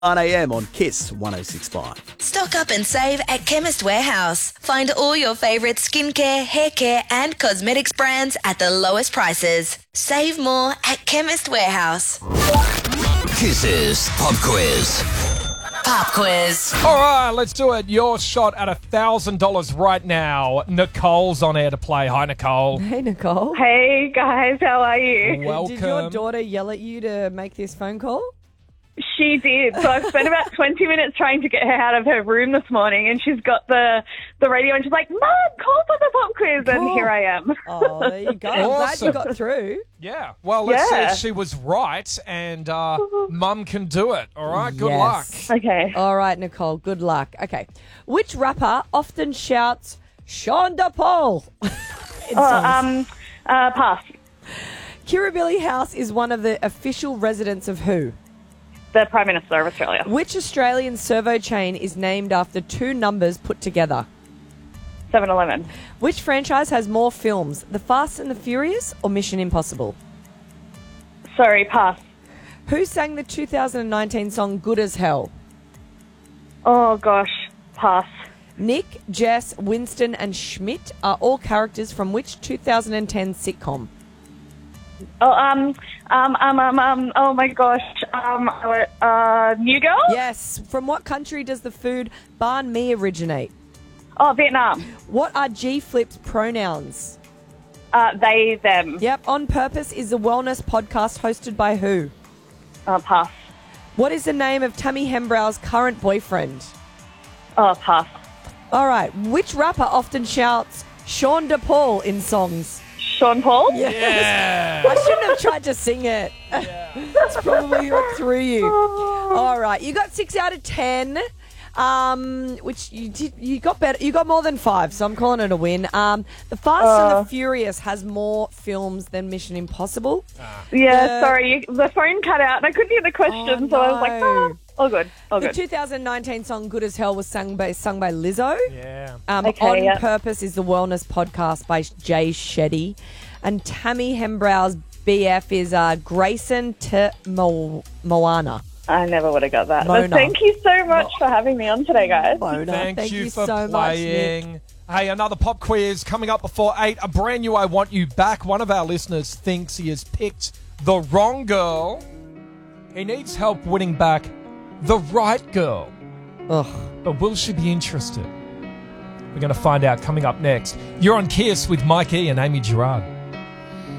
9am on Kiss 106.5. Stock up and save at Chemist Warehouse. Find all your favourite skincare, hair care and cosmetics brands at the lowest prices. Save more at Chemist Warehouse. Kiss's Pop Quiz. Pop quiz. All right, let's do it. Your shot at $1,000 right now. Nicole's on air to play. Hi, Nicole. Hey, Nicole. Hey guys, how are you? Welcome. Did your daughter yell at you to make this phone call? She did. So I've spent about 20 minutes trying to get her out of her room this morning, and she's got the radio, and she's like, "Mum, call for the pop quiz," and here I am. Oh, there you go. I'm glad you got through. Yeah. Well, let's Yeah. see if she was right, and Mum can do it. All right. Good Yes. luck. Okay. All right, Nicole, good luck. Okay. Which rapper often shouts, Shonda Paul? in songs? Pass. Kirribilli House is one of the official residents of who? The Prime Minister of Australia. Which Australian servo chain is named after two numbers put together? 7-Eleven. Which franchise has more films, The Fast and the Furious or Mission Impossible? Sorry, pass. Who sang the 2019 song Good as Hell? Oh gosh, pass. Nick, Jess, Winston and Schmidt are all characters from which 2010 sitcom? Oh, oh my gosh. New Girl? Yes. From what country does the food banh mi originate? Oh, Vietnam. What are G-Flip's pronouns? They, them. Yep. On Purpose is a wellness podcast hosted by who? Pass. What is the name of Tammy Hembrow's current boyfriend? Oh, pass. All right. Which rapper often shouts Shonda Paul in songs? Sean Paul? Yeah. I shouldn't have tried to sing it. It's probably what threw you. All right. You got 6 out of 10. Which you did, you got better. You got more than 5, so I'm calling it a win. The Fast and the Furious has more films than Mission Impossible. Yeah, sorry. The phone cut out and I couldn't hear the question, so I was like, no. all good. All The good. 2019 song "Good as Hell" was sung by Lizzo. Yeah. Okay, On yeah. Purpose is the wellness podcast by Jay Shetty, and Tammy Hembrow's BF is Grayson Moana. I never would have got that. Mona. But thank you so much for having me on today, guys. Mona, Thank you for so playing. much, Nick. Hey, another pop quiz coming up before 8. A brand new I Want You Back. One of our listeners thinks he has picked the wrong girl. He needs help winning back the right girl. Ugh. But will she be interested? We're going to find out coming up next. You're on Kiss with Mike E and Amy Gerard.